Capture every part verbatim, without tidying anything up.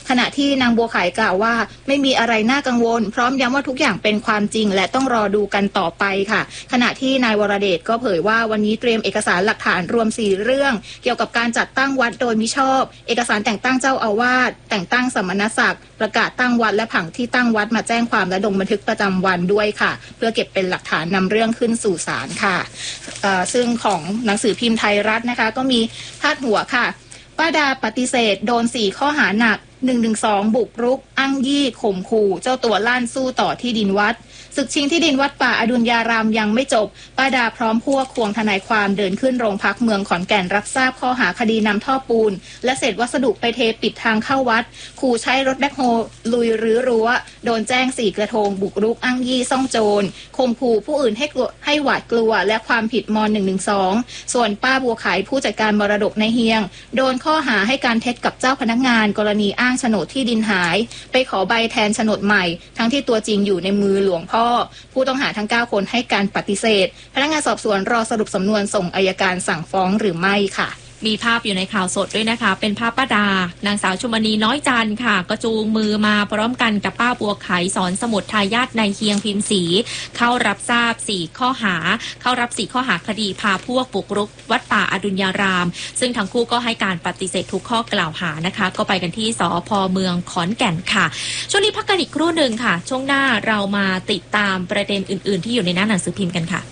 ขณะที่นางบัวไข่กล่าวว่าไม่มีอะไรน่ากังวลพร้อมย้ำว่าทุกอย่างเป็นความจริงและต้องรอดูกันต่อไปค่ะขณะที่นายวรเดชก็เผยว่าวันนี้เตรียมเอกสารหลักฐานรวมสี่เรื่องเกี่ยวกับการจัดตั้งวัดโดยมิชอบเอกสารแต่งตั้งเจ้าอาวาสแต่งตั้งสมณศักดิ์ประกาศตั้งวัดและผังที่ตั้งวัดมาแจ้งความและลงบันทึกประจำวันด้วยค่ะเพื่อเก็บเป็นหลักฐานนำเรื่องขึ้นสู่ศาลค่ะซึ่งของหนังสือพิมพ์ไทยรัฐนะคะก็มีพาดหัวค่ะป้าดาปฏิเสธโดนสี่ข้อหาหนักหนึ่งหนึ่งสองบุกรุกอ้างยี่ข่มขู่เจ้าตัวล่านสู้ต่อที่ดินวัดศึกชิงที่ดินวัดป่าอดุลยารามยังไม่จบป้าดาพร้อมพวกควงทนายความเดินขึ้นโรงพักเมืองขอนแก่นรับทราบข้อหาคดีนำท่อปูนและเศษวัสดุไปเทปิดทางเข้าวัดขู่ใช้รถแบ็คโฮลุยรื้อรั้วโดนแจ้งสี่กระทงบุกรุกอ้างยี่ซ่องโจรข่มขู่ผู้อื่นให้ให้หวาดกลัวและความผิดม หนึ่งหนึ่งสองส่วนป้าบัวไข่ผู้จัดการมรดกในเฮียงโดนข้อหาให้การเท็จกับเจ้าพนักงานกรณีอ้างโฉนดที่ดินหายไปขอใบแทนโฉนดใหม่ทั้งที่ตัวจริงอยู่ในมือหลวงพ่อผู้ต้องหาทั้งเก้าคนให้การปฏิเสธพนักงานสอบสวนรอสรุปสำนวนส่งอัยการสั่งฟ้องหรือไม่ค่ะมีภาพอยู่ในข่าวสดด้วยนะคะเป็นภาพป้าดานางสาวชมณีน้อยจันค่ะก็จูงมือมาพร้อมกันกับป้าบัวไขสอนสมุทรทายาทในเฮียงพิมพ์ศรีเข้ารับทราบสี่ข้อหาเข้ารับสี่ข้อหาคดีพาพวกบุกรุกวัดป่าอดุลยารามซึ่งทั้งคู่ก็ให้การปฏิเสธทุกข้อกล่าวหานะคะก็ไปกันที่สภ.เมืองขอนแก่นค่ะช่วงนี้พักกันอีกครู่หนึ่งค่ะช่วงหน้าเรามาติดตามประเด็นอื่นๆที่อยู่ในหน้าหนังสือพิมพ์กันค่ะ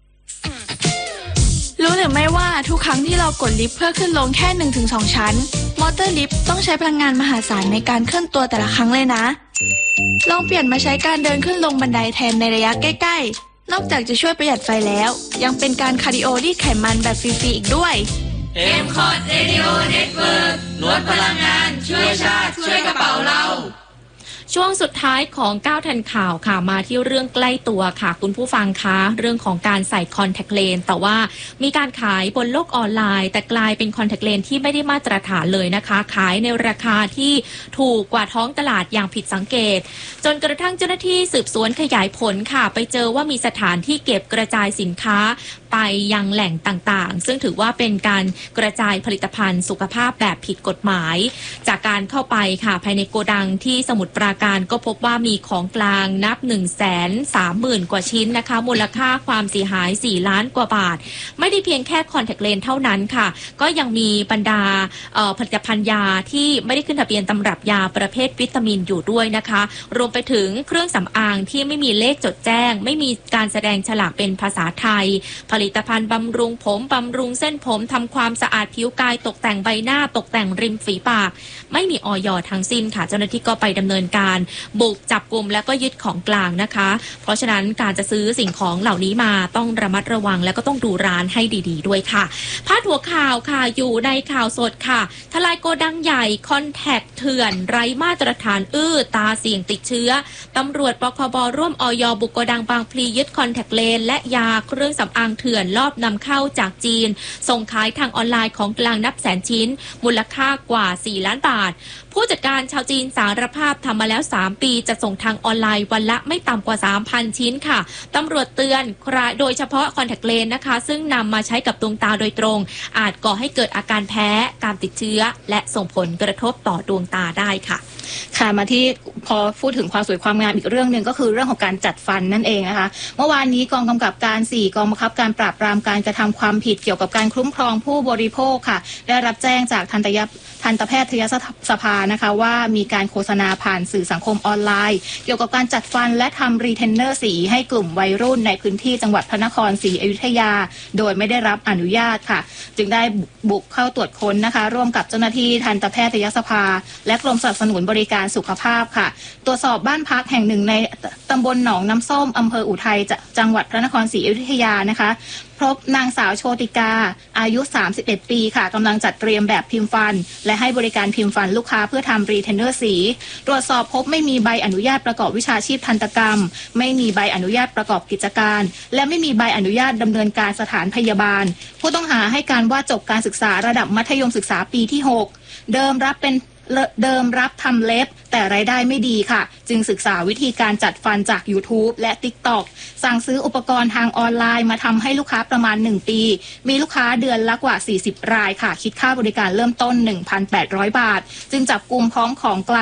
รู้หรือไม่ว่าทุกครั้งที่เรากดลิฟต์เพื่อขึ้นลงแค่ หนึ่งถึงสอง ชั้นมอเตอร์ลิฟต์ต้องใช้พลังงานมหาศาลในการเคลื่อนตัวแต่ละครั้งเลยนะลองเปลี่ยนมาใช้การเดินขึ้นลงบันไดแทนในระยะใกล้ๆนอกจากจะช่วยประหยัดไฟแล้วยังเป็นการคาร์ดิโอรีดไขมันแบบฟรีๆอีกด้วยเอ็ม คอร์ด Radio Network ลดพลังงานช่วยชาติช่วยกระเป๋าเราช่วงสุดท้ายของก้าวทันข่าวค่ะมาที่เรื่องใกล้ตัวค่ะคุณผู้ฟังคะเรื่องของการใส่คอนแทคเลนส์แต่ว่ามีการขายบนโลกออนไลน์แต่กลายเป็นคอนแทคเลนส์ที่ไม่ได้มาตรฐานเลยนะคะขายในราคาที่ถูกกว่าท้องตลาดอย่างผิดสังเกตจนกระทั่งเจ้าหน้าที่สืบสวนขยายผลค่ะไปเจอว่ามีสถานที่เก็บกระจายสินค้าไปยังแหล่งต่างๆซึ่งถือว่าเป็นการกระจายผลิตภัณฑ์สุขภาพแบบผิดกฎหมายจากการเข้าไปค่ะภายในโกดังที่สมุทรปราการก็พบว่ามีของกลางนับ หนึ่งแสนสามหมื่น กว่าชิ้นนะคะมูลค่าความเสียหายสี่ล้านกว่าบาทไม่ได้เพียงแค่คอนแทคเลนส์เท่านั้นค่ะก็ยังมีบรรดาผลิตภัณฑ์ยาที่ไม่ได้ขึ้นทะเบียนตำรับยาประเภทวิตามินอยู่ด้วยนะคะรวมไปถึงเครื่องสำอางที่ไม่มีเลขจดแจ้งไม่มีการแสดงฉลากเป็นภาษาไทยผลิตภัณฑ์บำรุงผมบำรุงเส้นผมทำความสะอาดผิวกายตกแต่งใบหน้าตกแต่งริมฝีปากไม่มีอย.ทั้งสิ้นค่ะเจ้าหน้าที่ก็ไปดำเนินการบุกจับกุมและก็ยึดของกลางนะคะเพราะฉะนั้นการจะซื้อสิ่งของเหล่านี้มาต้องระมัดระวังและก็ต้องดูร้านให้ดีๆด้วยค่ะพาดหัวข่าวค่ะอยู่ในข่าวสดค่ะทลายโกดังใหญ่คอนแทคเถื่อนไร้มาตรฐานอื้อตาเสี่ยงติดเชื้อตำรวจปคบร่วมอย.บุกโกดังบางพลียึดคอนแทคเลนส์และยาเครื่องสำอางเถื่อนลอบนำเข้าจากจีนส่งขายทางออนไลน์ของกลางนับแสนชิ้นมูลค่ากว่าสี่ล้านบาทผู้จัดการชาวจีนสารภาพทำมาแล้วสามปีจะส่งทางออนไลน์วันละไม่ต่ำกว่า สามพัน ชิ้นค่ะตำรวจเตือนใครโดยเฉพาะคอนแทคเลนส์นะคะซึ่งนำมาใช้กับดวงตาโดยตรงอาจก่อให้เกิดอาการแพ้การติดเชื้อและส่งผลกระทบต่อดวงตาได้ค่ะค่ะมาที่พอพูดถึงความสวยความงามอีกเรื่องหนึ่งก็คือเรื่องของการจัดฟันนั่นเองนะคะเมื่อวานนี้กองกำกับการสี่กองบังคับการปราบปรามการกระทำความผิดเกี่ยวกับการคุ้มครองผู้บริโภคค่ะได้รับแจ้งจากทันตยทันตแพทยสภานะคะว่ามีการโฆษณาผ่านสื่อสังคมออนไลน์เกี่ยวกับการจัดฟันและทำรีเทนเนอร์สีให้กลุ่มวัยรุ่นในพื้นที่จังหวัดพระนครศรีอยุธยาโดยไม่ได้รับอนุญาตค่ะจึงได้บุกเข้าตรวจค้นนะคะร่วมกับเจ้าหน้าที่ทันตแพทยสภาและกรมสนับสนุนบริการสุขภาพค่ะตรวจสอบบ้านพักแห่งหนึ่งในตำบลหนองน้ำส้มอำเภออุทัยจังหวัดพระนครศรีอยุธยานะคะพบนางสาวโชติกาอายุสามสิบเอ็ดปีค่ะกำลังจัดเตรียมแบบพิมพ์ฟันและให้บริการพิมพ์ฟันลูกค้าเพื่อทำรีเทนเนอร์สีตรวจสอบพบไม่มีใบอนุญาตประกอบวิชาชีพทันตกรรมไม่มีใบอนุญาตประกอบกิจการและไม่มีใบอนุญาตดำเนินการสถานพยาบาลผู้ต้องหาให้การว่าจบการศึกษาระดับมัธยมศึกษาปีที่หกเดิมรับเป็นเดิมรับทำเล็บแต่รายได้ไม่ดีค่ะจึงศึกษาวิธีการจัดฟันจาก YouTube และ TikTok สั่งซื้ออุปกรณ์ทางออนไลน์มาทำให้ลูกค้าประมาณหนึ่งปีมีลูกค้าเดือนละกว่าสี่สิบรายค่ะคิดค่าบริการเริ่มต้น หนึ่งพันแปดร้อย บาทจึงจับกุมพร้อมของกลาง